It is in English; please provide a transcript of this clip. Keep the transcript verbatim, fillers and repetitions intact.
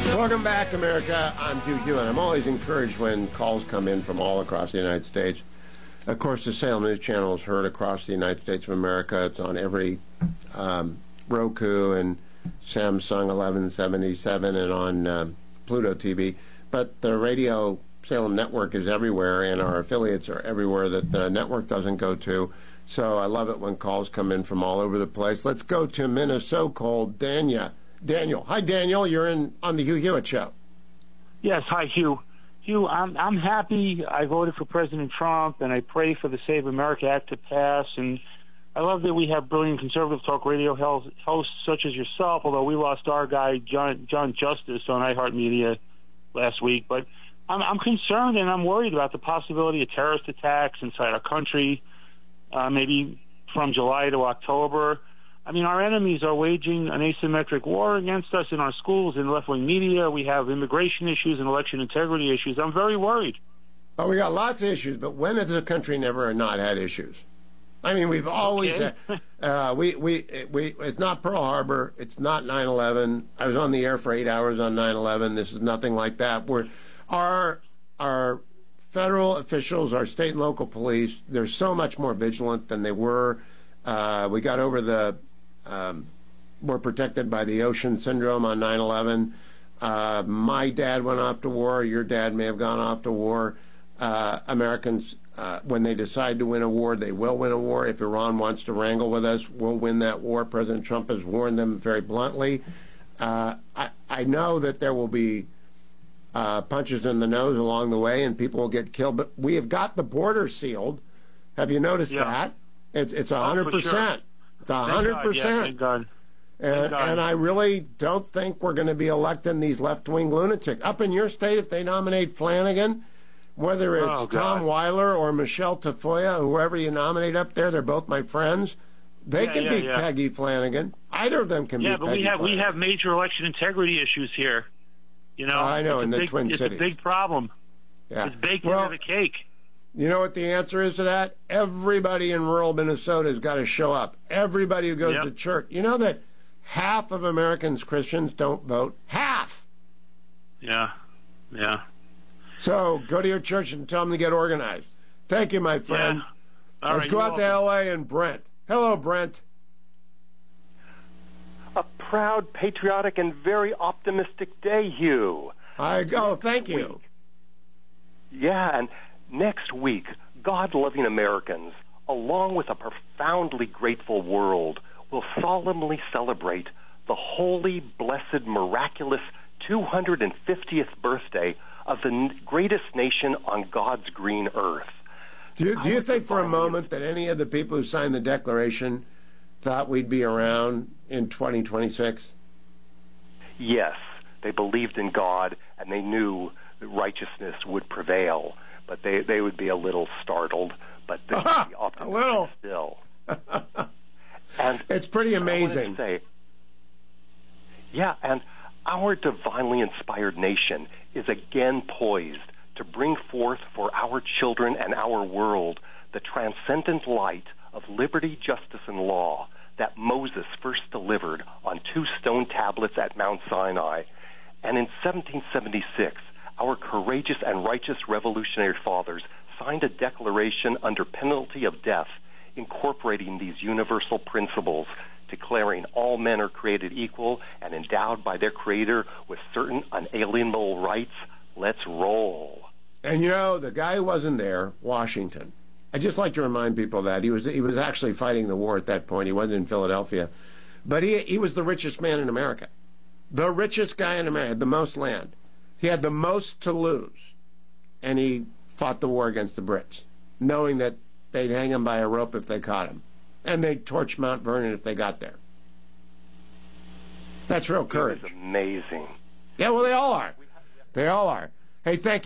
Welcome back, America. I'm Hugh Hewitt. I'm always encouraged when calls come in from all across the United States. Of course, the Salem News Channel is heard across the United States of America. It's on every um, Roku and Samsung eleven seventy-seven and on um, Pluto T V. But the radio Salem network is everywhere, and our affiliates are everywhere that the network doesn't go to. So I love it when calls come in from all over the place. Let's go to Minnesota. Called Daniel. Daniel. Hi, Daniel. You're in on the Hugh Hewitt Show. Yes. Hi, Hugh. Hugh, I'm I'm happy. I voted for President Trump, and I pray for the Save America Act to pass. And I love that we have brilliant conservative talk radio hosts such as yourself. Although we lost our guy John John Justice on iHeartMedia last week, but I'm I'm concerned and I'm worried about the possibility of terrorist attacks inside our country. Uh, maybe from July to October. I mean, our enemies are waging an asymmetric war against us in our schools, in left-wing media. We have immigration issues and election integrity issues. I'm very worried. Oh, we got lots of issues, but when has the country never not had issues? I mean, we've always okay. had, uh, we, we, we, it's not Pearl Harbor. It's not nine eleven. I was on the air for eight hours on nine eleven. This is nothing like that. We're, our, our federal officials, our state and local police, they're so much more vigilant than they were. Uh, we got over the, um, we're protected by the ocean syndrome on nine eleven. Uh, my dad went off to war. Your dad may have gone off to war. Uh, Americans, uh, when they decide to win a war, they will win a war. If Iran wants to wrangle with us, we'll win that war. President Trump has warned them very bluntly. Uh, I, I know that there will be Uh, punches in the nose along the way, and people will get killed. But we have got the border sealed. Have you noticed yeah. that? It's it's a oh, hundred percent. Sure. It's a hundred percent. And and I really don't think we're going to be electing these left-wing lunatics up in your state. If they nominate Flanagan, whether it's oh, Tom Weiler or Michelle Tafoya, whoever you nominate up there, they're both my friends. They yeah, can yeah, beat yeah. Peggy Flanagan. Either of them can yeah, beat but Peggy we have Flanagan. we have major election integrity issues here. You know, I know, it's in a the big, Twin it's Cities. It's a big problem. Yeah. It's baked well, into the cake. You know what the answer is to that? Everybody in rural Minnesota has got to show up. Everybody who goes yep. to church. You know that half of Americans, Christians, don't vote? Half! Yeah, yeah. So go to your church and tell them to get organized. Thank you, my friend. Yeah. All Let's right, go out welcome. to L A and Brent. Hello, Brent. A proud, patriotic, and very optimistic day, Hugh. I go. Thank you. Week. Yeah, and next week, God-loving Americans, along with a profoundly grateful world, will solemnly celebrate the holy, blessed, miraculous two hundred fiftieth birthday of the n- greatest nation on God's green earth. Do you, do you think for a moment that any of the people who signed the Declaration thought we'd be around in twenty twenty-six? Yes, they believed in God, and they knew that righteousness would prevail, but they, they would be a little startled, but they would be optimistic a little. still. And it's pretty amazing. I say, yeah, and our divinely inspired nation is again poised to bring forth for our children and our world the transcendent light of liberty, justice, and law that Moses first delivered on two stone tablets at Mount Sinai. And in seventeen seventy-six, our courageous and righteous revolutionary fathers signed a declaration under penalty of death incorporating these universal principles, declaring all men are created equal and endowed by their Creator with certain unalienable rights. Let's roll. And you know, the guy who wasn't there, Washington, I just like to remind people that he was he was actually fighting the war at that point. He wasn't in Philadelphia. But he he was the richest man in America. The richest guy in America, had the most land. He had the most to lose. And he fought the war against the Brits, knowing that they'd hang him by a rope if they caught him. And they'd torch Mount Vernon if they got there. That's real courage. It was amazing. Yeah, well, they all are. They all are. Hey, thank you.